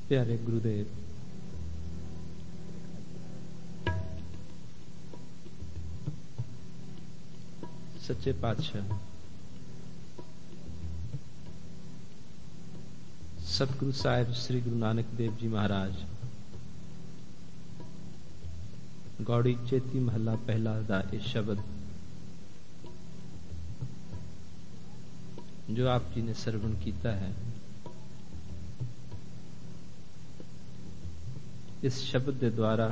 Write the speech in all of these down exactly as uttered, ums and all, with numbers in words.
प्यारे गुरुदेव, सच्चे पातशाह, सतगुरु साहिब श्री गुरु नानक देव जी महाराज, गौड़ी चेती महला पहला दा ये शब्द जो आप जी ने श्रवण किया है, इस शब्द के द्वारा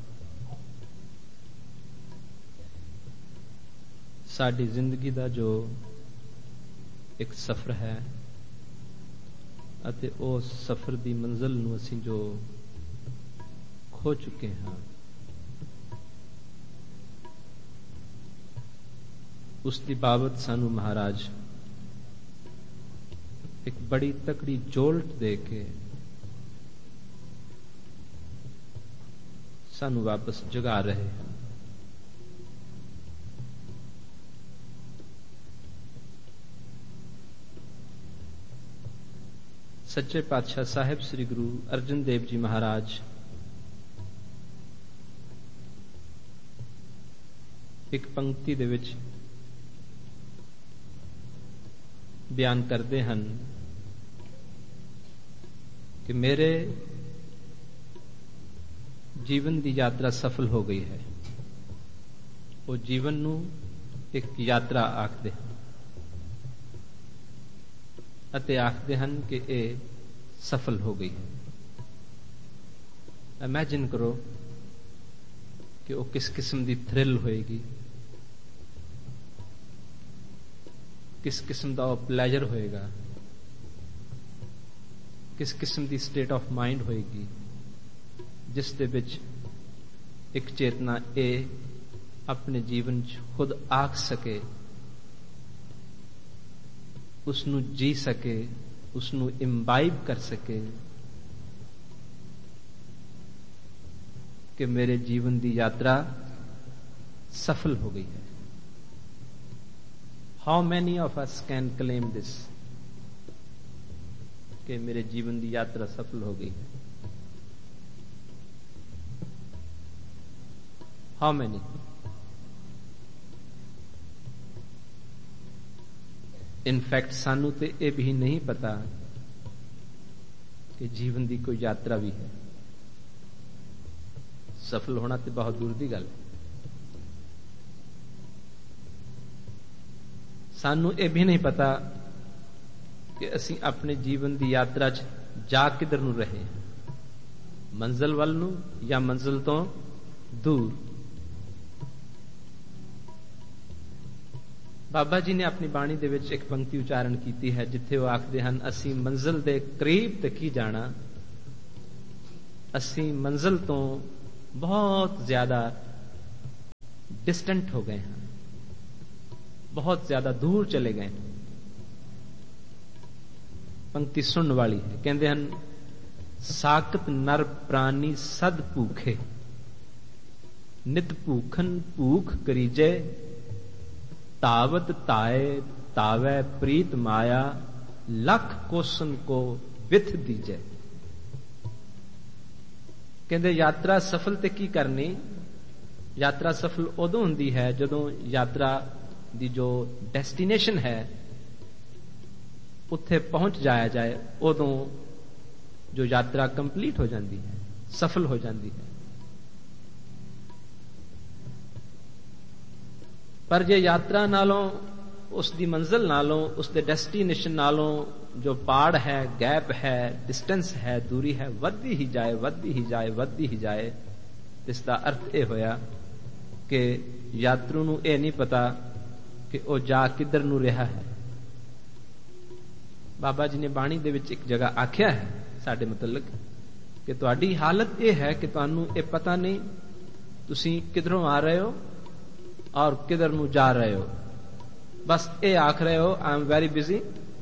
साडी जिंदगी का जो एक सफर है अते उस सफर की मंजिल नूं असीं जो खो चुके हाँ, उसकी बाबत सानू महाराज एक बड़ी तकड़ी जोल्ट दे के सानू वापस जगा रहे हैं। सच्चे पातशाह साहिब श्री गुरु अर्जन देव जी महाराज एक पंक्ति दे विच बयान करते हैं कि मेरे जीवन की यात्रा सफल हो गई है। वो जीवन नू एक यात्रा आखते हैं अते आखते हैं कि ये सफल हो गई है। इमेजिन करो कि वो किस किस्म की थ्रिल होएगी, किस किस्म का प्लेजर होएगा, किस किस्म की स्टेट ऑफ माइंड होएगी जिस दे विच एक चेतना ए अपने जीवन च खुद आख सके, उसनू जी सके, उसनू इम्बाइब कर सके कि मेरे जीवन की यात्रा सफल हो गई है। How many of us can claim this कि मेरे जीवन की यात्रा सफल हो गई है? How many? इनफैक्ट सानू तो यह भी नहीं पता कि जीवन की कोई यात्रा भी है। सफल होना तो बहुत दूर की गल है। सानू यह भी नहीं पता कि असी अपने जीवन की यात्रा च जा किधर नूं रहे हैं, मंजिल वल नूं या मंजिल तो दूर। बाबा जी ने अपनी बाणी दे विच एक पंक्ति उच्चारण की है जिथे वो आखते हैं, असी मंजिल दे करीब तक ही जाना, असी मंजिल तो बहुत ज्यादा डिस्टेंट हो गए हैं, बहुत ज्यादा दूर चले गए हैं। पंक्ति सुनने वाली है, कहते हैं, साकत नर प्राणी सद भूखे, नित भूखन भूख करीजे, तावत ताए तावै प्रीत माया, लख कोसन को विथ दीजे। कहते यात्रा सफल ते की करनी? यात्रा सफल उदों हुंदी है जदों यात्रा दी जो डेस्टिनेशन है उत्थे पहुंच जाया जाए, उदों जो यात्रा कंप्लीट हो जाती है, सफल हो जाती है। पर जे यात्रा नालों उसकी मंजिल नालों उसके डेस्टिनेशन नालों जो पाड़ है, गैप है, डिस्टेंस है, दूरी है, वधदी ही जाए वधदी ही जाए वधदी ही जाए, इसका अर्थ यह होया कि यात्रु नूं यह नहीं पता कि वह जा किधर नूं रहा है। बाबा जी ने बाणी दे विच एक जगह आख्या है साडे मुतलक कि तुहाडी हालत यह है कि तुहानूं यह पता नहीं तुसीं किधरों आ रहे हो और किधर नूं जा रहे हो। बस ये आख रहे हो, I am very busy,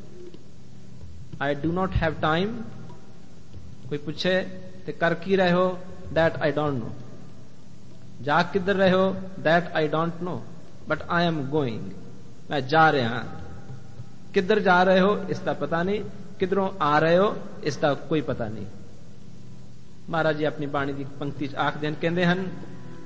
I do not have time. कोई पूछे तो कर की रहे हो, दैट आई डोंट नो। जा किधर रहे हो, that I don't know, but I am going, मैं जा रहा। किधर जा रहे हो इसका पता नहीं, किधरों आ रहे हो इसका कोई पता नहीं। ਮਹਾਰਾਜ ਜੀ ਆਪਣੀ ਬਾਣੀ ਦੀ ਪੰਕਤੀ ਚ ਆਖਦੇ ਹਨ, ਕਹਿੰਦੇ ਹਨ